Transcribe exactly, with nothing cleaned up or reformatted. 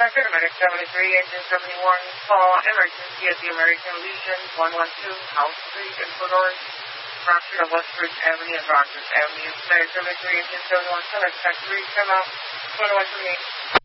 Paramedic seventy-three, Engine seventy-one, call emergency at the American Legion, one one two, House Street in Port Orange, fracture of Westbridge Avenue and Rogers Avenue. Paramedic seventy-three, Engine seventy-one, select factory, come out, twenty-one twenty-eight.